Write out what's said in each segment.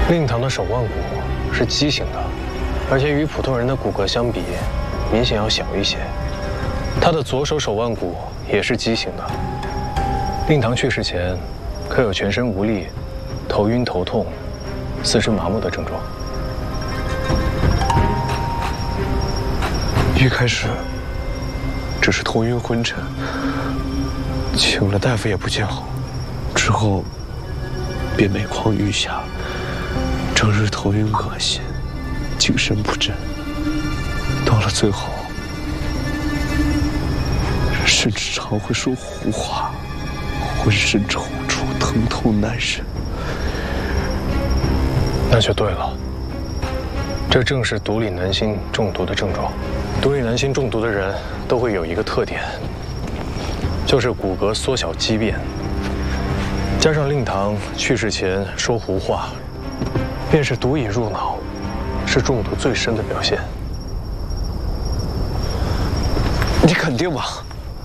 令堂的手腕骨是畸形的，而且与普通人的骨骼相比，明显要小一些。他的左手手腕骨也是畸形的。令堂去世前，可有全身无力、头晕头痛、四肢麻木的症状。 一开始只是头晕昏沉，请了大夫也不见好，之后便每况愈下，整日头晕恶心，精神不振，到了最后，甚至常会说胡话，浑身抽搐，疼痛难忍。 那就对了，这正是毒理南星中毒的症状。毒理南星中毒的人都会有一个特点，就是骨骼缩小畸变。加上令堂去世前说胡话，便是毒已入脑，是中毒最深的表现。 你肯定吗？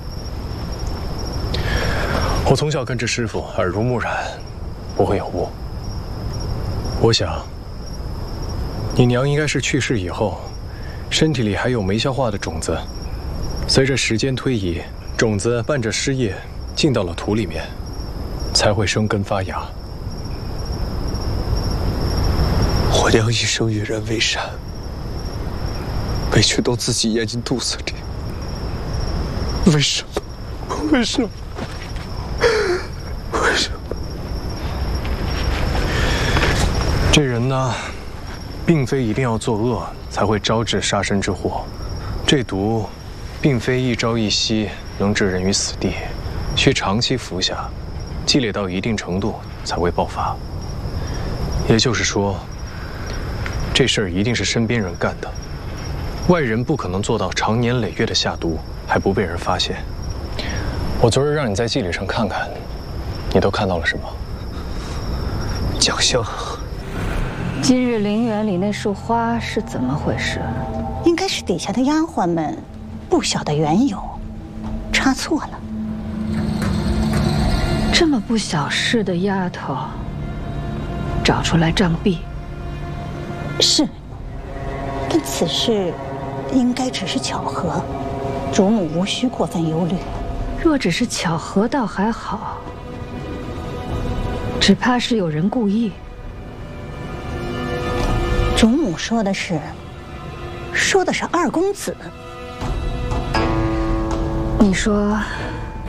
我从小跟着师傅，耳濡目染，不会有误。我想，你娘应该是去世以后，身体里还有没消化的种子，随着时间推移，种子伴着尸液进到了土里面，才会生根发芽。 我娘一生与人为善，委屈都自己咽进肚子里，为什么？为什么？为什么？ 这人呢，并非一定要作恶才会招致杀身之祸。这毒，并非一朝一夕能置人于死地，需长期服下，积累到一定程度才会爆发。也就是说，这事儿一定是身边人干的，外人不可能做到长年累月的下毒还不被人发现。我昨日让你在祭礼上看看，你都看到了什么？ 蒋相， 今日陵园里那束花是怎么回事？ 应该是底下的丫鬟们不晓得缘由，插错了。 这么不小事的丫头，找出来杖毙。 是，但此事应该只是巧合，主母无需过分忧虑。 若只是巧合倒还好，只怕是有人故意。 主母说的是二公子。 你说